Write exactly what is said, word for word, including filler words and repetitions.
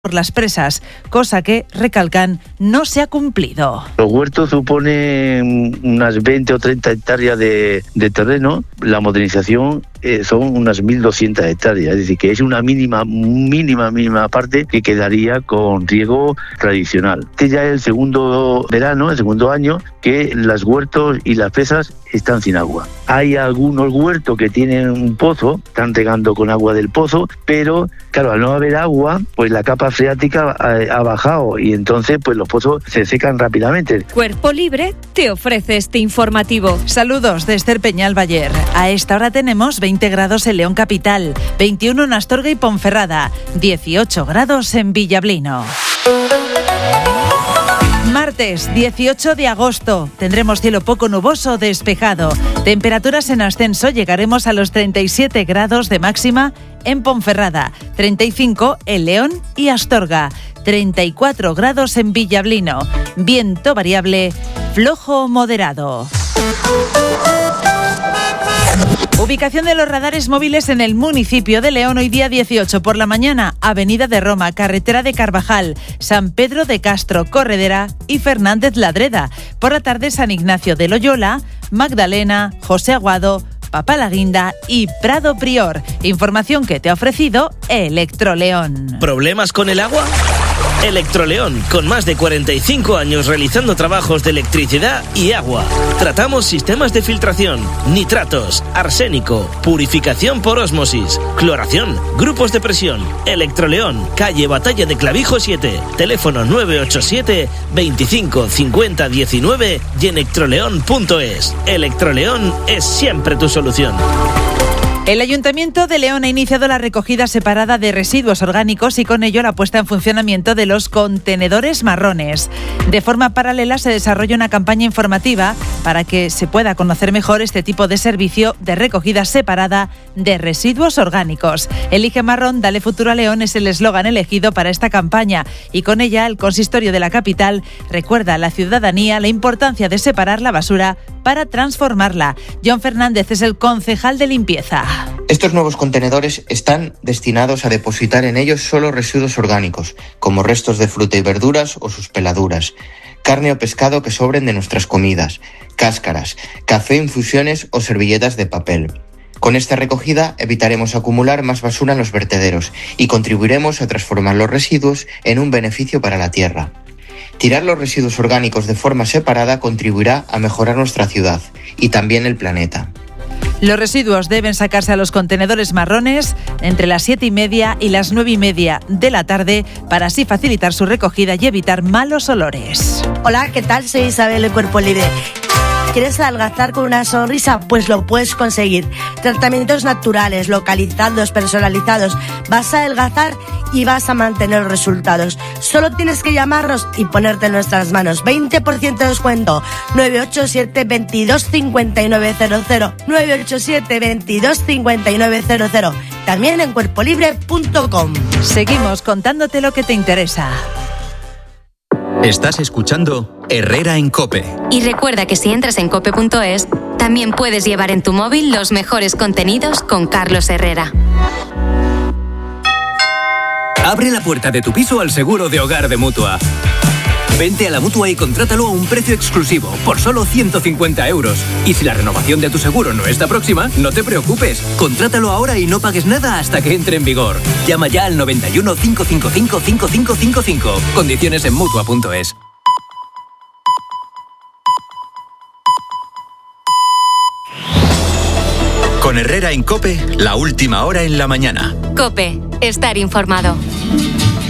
por las presas, cosa que, recalcan, no se ha cumplido. Los huertos suponen unas veinte o treinta hectáreas de, de terreno. La modernización eh, son unas mil doscientas hectáreas, es decir, que es una mínima, mínima, mínima parte que quedaría con riego tradicional. Este ya es el segundo verano, el segundo año, que los huertos y las presas están sin agua. Hay algunos huertos que tienen un pozo, están regando con agua del pozo, pero claro, al no haber agua, pues la capa freática ha, ha bajado y entonces pues los pozos se secan rápidamente. Cuerpo Libre te ofrece este informativo. Saludos de Esther Peñalbayer. A esta hora tenemos veinte grados en León Capital, veintiuno en Astorga y Ponferrada, dieciocho grados en Villablino. Martes dieciocho de agosto, tendremos cielo poco nuboso despejado, temperaturas en ascenso, llegaremos a los treinta y siete grados de máxima en Ponferrada, treinta y cinco en León y Astorga, treinta y cuatro grados en Villablino, viento variable, flojo moderado. Ubicación de los radares móviles en el municipio de León hoy día dieciocho por la mañana, Avenida de Roma, Carretera de Carvajal, San Pedro de Castro, Corredera y Fernández Ladreda. Por la tarde San Ignacio de Loyola, Magdalena, José Aguado, Papalaguinda y Prado Prior. Información que te ha ofrecido Electroleón. ¿Problemas con el agua? Electroleón, con más de cuarenta y cinco años realizando trabajos de electricidad y agua. Tratamos sistemas de filtración, nitratos, arsénico, purificación por ósmosis, cloración, grupos de presión. Electroleón, calle Batalla de Clavijo siete, teléfono nueve ocho siete, veinticinco, cincuenta, diecinueve y electroleón punto es. Electroleón es siempre tu solución. El Ayuntamiento de León ha iniciado la recogida separada de residuos orgánicos y con ello la puesta en funcionamiento de los contenedores marrones. De forma paralela se desarrolla una campaña informativa para que se pueda conocer mejor este tipo de servicio de recogida separada de residuos orgánicos. Elige marrón, dale futuro a León es el eslogan elegido para esta campaña y con ella el consistorio de la capital recuerda a la ciudadanía la importancia de separar la basura para transformarla. John Fernández es el concejal de limpieza. Estos nuevos contenedores están destinados a depositar en ellos solo residuos orgánicos, como restos de fruta y verduras o sus peladuras, carne o pescado que sobren de nuestras comidas, cáscaras, café, infusiones o servilletas de papel. Con esta recogida evitaremos acumular más basura en los vertederos y contribuiremos a transformar los residuos en un beneficio para la tierra. Tirar los residuos orgánicos de forma separada contribuirá a mejorar nuestra ciudad y también el planeta. Los residuos deben sacarse a los contenedores marrones entre las siete y media y las nueve y media de la tarde para así facilitar su recogida y evitar malos olores. Hola, ¿qué tal? Soy Isabel de Cuerpo Libre. ¿Quieres adelgazar con una sonrisa? Pues lo puedes conseguir. Tratamientos naturales, localizados, personalizados. Vas a adelgazar y vas a mantener los resultados. Solo tienes que llamarnos y ponerte en nuestras manos. veinte por ciento de descuento. nueve ocho siete, veintidós, cincuenta y nueve cero cero. nueve ocho siete, veintidós, cincuenta y nueve cero cero. También en cuerpo libre punto com. Seguimos contándote lo que te interesa. Estás escuchando Herrera en COPE. Y recuerda que si entras en cope punto es, también puedes llevar en tu móvil los mejores contenidos con Carlos Herrera. Abre la puerta de tu piso al seguro de hogar de Mutua. Vente a la Mutua y contrátalo a un precio exclusivo, por solo ciento cincuenta euros. Y si la renovación de tu seguro no está próxima, no te preocupes. Contrátalo ahora y no pagues nada hasta que entre en vigor. Llama ya al noventa y uno, cinco cinco cinco, cinco cinco cinco cinco. Condiciones en Mutua punto es. Con Herrera en COPE, la última hora en la mañana. COPE, estar informado.